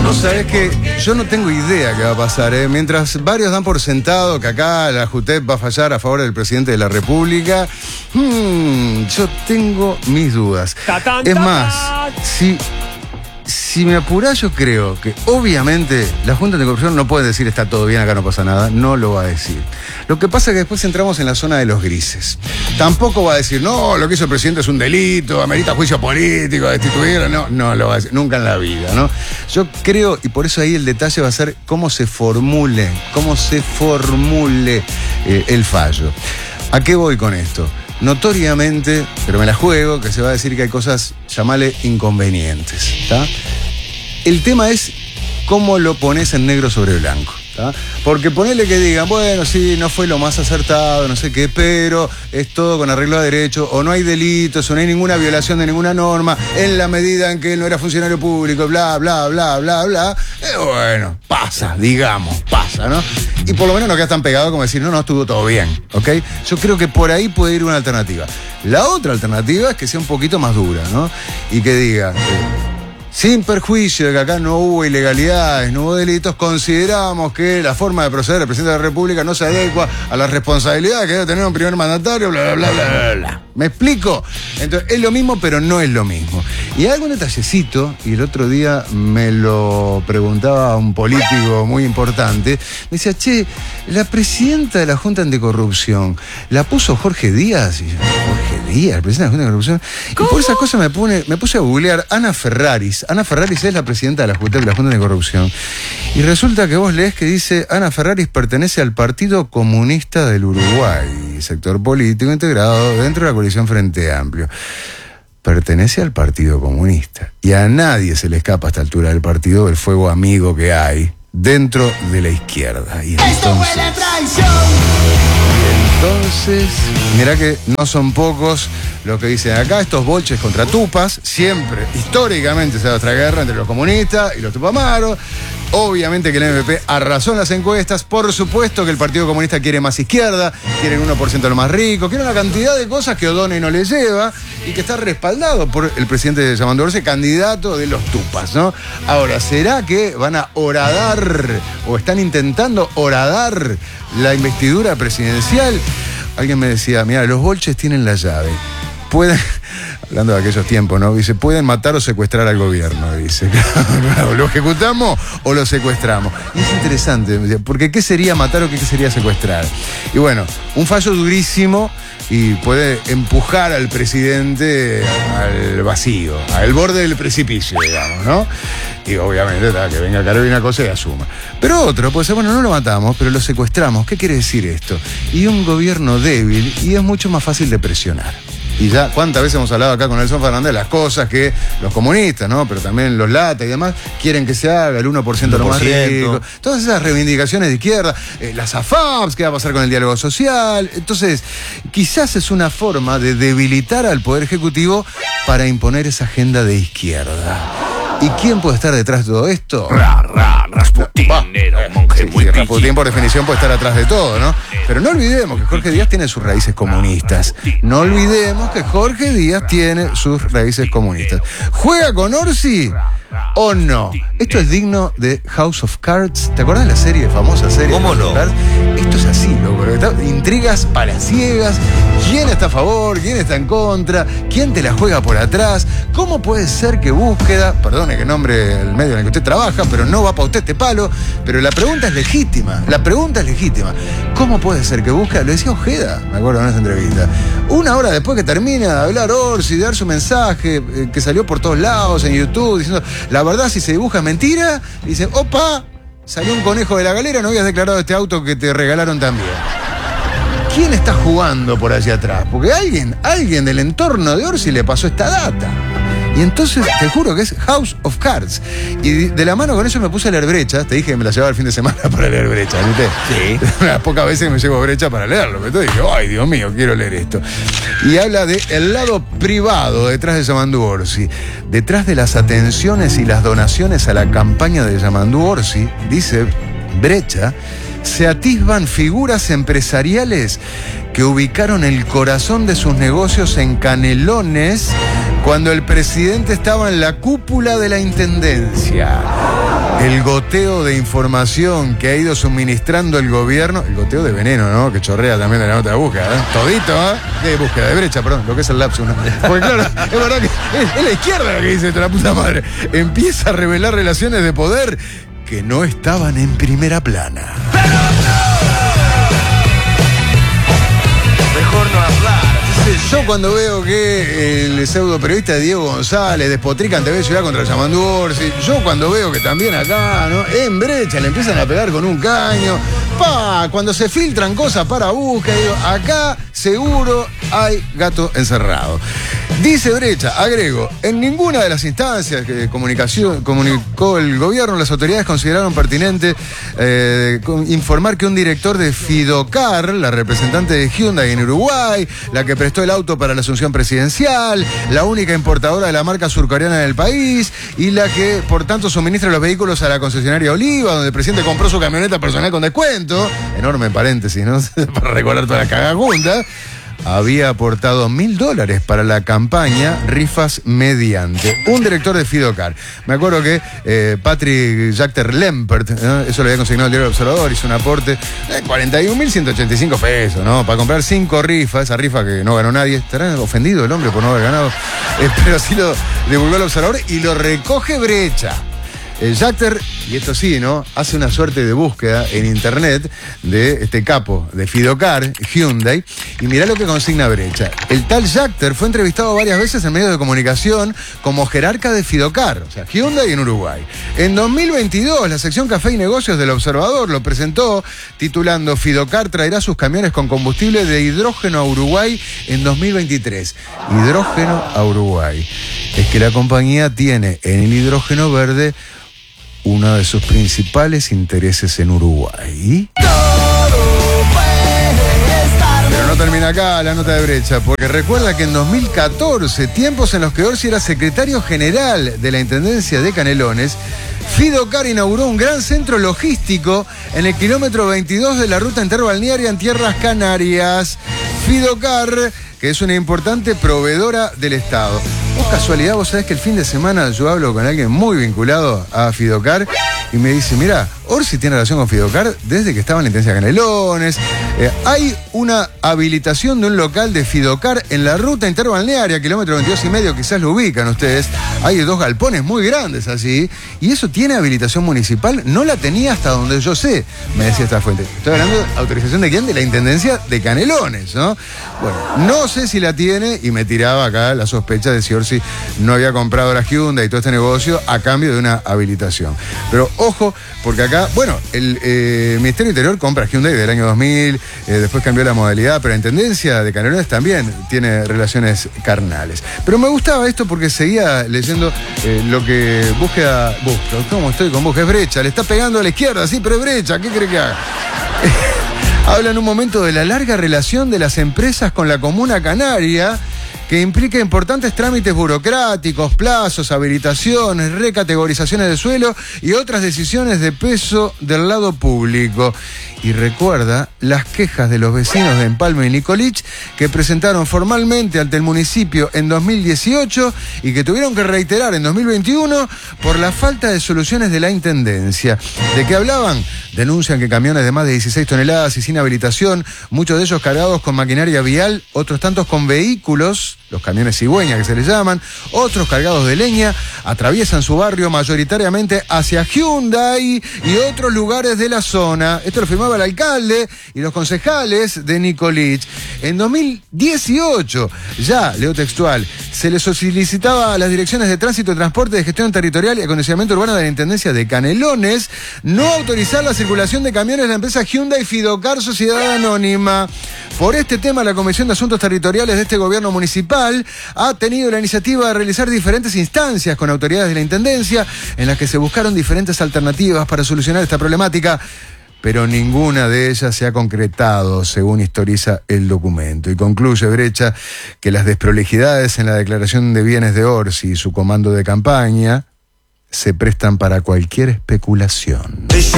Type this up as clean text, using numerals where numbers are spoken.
Vos sabés que yo no tengo idea qué va a pasar, ¿eh? Mientras varios dan por sentado que acá la JUTEP va a fallar a favor del presidente de la República, yo tengo mis dudas. Es más, si me apurás, yo creo que obviamente la Junta Anticorrupción no puede decir está todo bien, acá no pasa nada, no lo va a decir. Lo que pasa es que después entramos en la zona de los grises. Tampoco va a decir, no, lo que hizo el presidente es un delito, amerita juicio político, destituirlo, no lo va a decir, nunca en la vida, ¿no? Yo creo, y por eso ahí el detalle va a ser cómo se formule el fallo. ¿A qué voy con esto? Notoriamente, pero me la juego, que se va a decir que hay cosas, llamale inconvenientes, ¿está? El tema es cómo lo pones en negro sobre blanco, ¿está? Porque ponele que digan, bueno, sí, no fue lo más acertado, no sé qué, pero es todo con arreglo a derecho, o no hay delitos, o no hay ninguna violación de ninguna norma, en la medida en que él no era funcionario público, bla, bla, bla, bla, bla. Bueno, pasa, ¿no? Y por lo menos no queda tan pegado como decir, no, estuvo todo bien, ¿ok? Yo creo que por ahí puede ir una alternativa. La otra alternativa es que sea un poquito más dura, ¿no? Y que diga, sin perjuicio de que acá no hubo ilegalidades, no hubo delitos, consideramos que la forma de proceder del presidente de la República no se adecua a la responsabilidad que debe tener un primer mandatario, bla, bla, bla, bla, bla. ¿Me explico? Entonces, es lo mismo, pero no es lo mismo. Y hay algún detallecito, y el otro día me lo preguntaba un político muy importante, me decía, che, la presidenta de la Junta Anticorrupción, ¿la puso Jorge Díaz? Y yo, Jorge Díaz, el presidente de la Junta Anticorrupción. ¿Cómo? Y por esa cosa me puse a googlear Ana Ferraris. Ana Ferraris es la presidenta de la JUTEP, de la Junta Anticorrupción. Y resulta que vos lees que dice, Ana Ferraris pertenece al Partido Comunista del Uruguay, sector político integrado dentro de la coalición Frente Amplio. Pertenece al Partido Comunista. Y a nadie se le escapa a esta altura del partido el fuego amigo que hay dentro de la izquierda. Y ¡Esto fue la traición! Entonces, mirá que no son pocos los que dicen acá, estos bolches contra tupas, siempre, históricamente se da otra guerra entre los comunistas y los tupamaros. Obviamente que el MP arrasó en las encuestas, por supuesto que el Partido Comunista quiere más izquierda, quieren 1% de lo más rico, quiere una cantidad de cosas que O'Donnell no le lleva y que está respaldado por el presidente de Yamandu Orsi, candidato de los tupas, ¿no? Ahora, ¿será que van a horadar o están intentando horadar la investidura presidencial? Alguien me decía, mira, los bolches tienen la llave. Pueden, hablando de aquellos tiempos, ¿no? Dice, pueden matar o secuestrar al gobierno, dice. Claro, ¿lo ejecutamos o lo secuestramos? Y es interesante, porque ¿qué sería matar o qué sería secuestrar? Y bueno, un fallo durísimo y puede empujar al presidente al vacío, al borde del precipicio, digamos, ¿no? Y obviamente, que venga Carolina Cosa y asuma. Pero otro puede ser, bueno, no lo matamos, pero lo secuestramos. ¿Qué quiere decir esto? Y un gobierno débil, y es mucho más fácil de presionar. Y ya, ¿cuántas veces hemos hablado acá con Nelson Fernández de las cosas que los comunistas, ¿no? Pero también los lata y demás, quieren que se haga el 1% de lo más rico. Todas esas reivindicaciones de izquierda, las AFAPs, ¿qué va a pasar con el diálogo social? Entonces, quizás es una forma de debilitar al Poder Ejecutivo para imponer esa agenda de izquierda. ¿Y quién puede estar detrás de todo esto? Rasputín era un monje muy sí, Rasputín por definición puede estar atrás de todo, ¿no? Pero no olvidemos que Jorge Díaz tiene sus raíces comunistas. No olvidemos que Jorge Díaz tiene sus raíces comunistas. ¿Juega con Orsi o no? Esto es digno de House of Cards. ¿Te acordás de la serie, famosa serie? ¿Cómo no? Esto es así, loco. Intrigas palaciegas. ¿Quién está a favor? ¿Quién está en contra? ¿Quién te la juega por atrás? ¿Cómo puede ser que búsqueda, perdone que nombre el medio en el que usted trabaja, pero no va para usted este palo, pero la pregunta es legítima. ¿Cómo puede ser que búsqueda? Lo decía Ojeda, me acuerdo en esa entrevista. Una hora después que termina de hablar Orsi, de dar su mensaje, que salió por todos lados en YouTube, diciendo, la verdad, si se dibuja es mentira, dice, opa, salió un conejo de la galera, no habías declarado este auto que te regalaron también. ¿Quién está jugando por allá atrás? Porque alguien del entorno de Orsi le pasó esta data. Y entonces, te juro que es House of Cards. Y de la mano con eso me puse a leer Brecha. Te dije que me la llevaba el fin de semana para leer Brecha, ¿viste? Sí. Unas pocas veces que me llevo Brecha para leerlo. Entonces dije, ay, Dios mío, quiero leer esto. Y habla de el lado privado detrás de Yamandu Orsi. Detrás de las atenciones y las donaciones a la campaña de Yamandu Orsi, dice Brecha, se atisban figuras empresariales que ubicaron el corazón de sus negocios en Canelones cuando el presidente estaba en la cúpula de la intendencia. El goteo de información que ha ido suministrando el gobierno, el goteo de veneno, ¿no? Que chorrea también de la nota de búsqueda, ¿eh? Todito, ¿eh? De búsqueda, de brecha, perdón, lo que es el lapsus, ¿no? Porque claro, es verdad que es la izquierda lo que dice esto, la puta madre. Empieza a revelar relaciones de poder que no estaban en primera plana. Mejor no hablar. Yo cuando veo que el pseudo periodista Diego González despotrica en TV Ciudad contra Yamandu Orsi, yo cuando veo que también acá, ¿no? En brecha le empiezan a pegar con un caño, cuando se filtran cosas para búsqueda, digo, acá seguro hay gato encerrado. Dice Brecha, agrego, en ninguna de las instancias que comunicó el gobierno, las autoridades consideraron pertinente informar que un director de Fidocar, la representante de Hyundai en Uruguay, la que prestó el auto para la asunción presidencial, la única importadora de la marca surcoreana del país y la que, por tanto, suministra los vehículos a la concesionaria Oliva, donde el presidente compró su camioneta personal con descuento, enorme paréntesis, ¿no? Para recordar toda la cagada junta, había aportado $1.000 para la campaña Rifas Mediante. Un director de Fidocar. Me acuerdo que Patrick Jacter Lempert, ¿no? Eso lo había consignado el Diario del Observador, hizo un aporte de 41.185 pesos, ¿no? Para comprar 5 rifas, esa rifa que no ganó nadie. Estará ofendido el hombre por no haber ganado. Pero así lo divulgó el Observador y lo recoge Brecha. Jacter, y esto sí, ¿no? Hace una suerte de búsqueda en internet de este capo de Fidocar, Hyundai, y mirá lo que consigna Brecha. El tal Jacter fue entrevistado varias veces en medios de comunicación como jerarca de Fidocar, o sea, Hyundai en Uruguay. En 2022, la sección Café y Negocios del Observador lo presentó titulando Fidocar traerá sus camiones con combustible de hidrógeno a Uruguay en 2023. Hidrógeno a Uruguay. Es que la compañía tiene en el hidrógeno verde uno de sus principales intereses en Uruguay. Pero no termina acá la nota de Brecha, porque recuerda que en 2014, tiempos en los que Orsi era secretario general de la Intendencia de Canelones, Fidocar inauguró un gran centro logístico en el kilómetro 22 de la ruta interbalnearia en Tierras Canarias. Fidocar, que es una importante proveedora del Estado. Por casualidad, vos sabés que el fin de semana yo hablo con alguien muy vinculado a Fidocar y me dice, mira, Orsi tiene relación con Fidocar desde que estaba en la Intendencia de Canelones. Hay una habilitación de un local de Fidocar en la ruta interbalnearia, kilómetro 22,5, quizás lo ubican ustedes. Hay 2 galpones muy grandes así, y eso tiene habilitación municipal, no la tenía hasta donde yo sé, me decía esta fuente. Estoy hablando de autorización de quién, de la Intendencia de Canelones, ¿no? Bueno, no sé si la tiene, y me tiraba acá la sospecha de si Orsi no había comprado la Hyundai y todo este negocio a cambio de una habilitación. Pero ojo, porque acá, bueno, el Ministerio Interior compra Hyundai del año 2000, después cambió la modalidad, pero la Intendencia de Canelones también tiene relaciones carnales. Pero me gustaba esto porque seguía leyendo lo que busca. ¿Cómo estoy con búsqueda? Es Brecha, le está pegando a la izquierda, sí, pero es Brecha, ¿qué cree que haga? Habla en un momento de la larga relación de las empresas con la Comuna Canaria, que implica importantes trámites burocráticos, plazos, habilitaciones, recategorizaciones de suelo y otras decisiones de peso del lado público. Y recuerda las quejas de los vecinos de Empalme y Nicolich que presentaron formalmente ante el municipio en 2018 y que tuvieron que reiterar en 2021 por la falta de soluciones de la Intendencia. ¿De qué hablaban? Denuncian que camiones de más de 16 toneladas y sin habilitación, muchos de ellos cargados con maquinaria vial, otros tantos con vehículos, los camiones cigüeña que se les llaman, otros cargados de leña, atraviesan su barrio mayoritariamente hacia Hyundai y otros lugares de la zona. Esto lo firmaba el alcalde y los concejales de Nicolich. En 2018, ya, leo textual, se les solicitaba a las direcciones de tránsito, transporte, de gestión territorial y acondicionamiento urbano de la Intendencia de Canelones no autorizar la circulación de camiones de la empresa Hyundai Fidocar Sociedad Anónima. Por este tema, la Comisión de Asuntos Territoriales de este gobierno municipal ha tenido la iniciativa de realizar diferentes instancias con autoridades de la Intendencia en las que se buscaron diferentes alternativas para solucionar esta problemática, pero ninguna de ellas se ha concretado, según historiza el documento. Y concluye Brecha que las desprolijidades en la declaración de bienes de Orsi y su comando de campaña se prestan para cualquier especulación.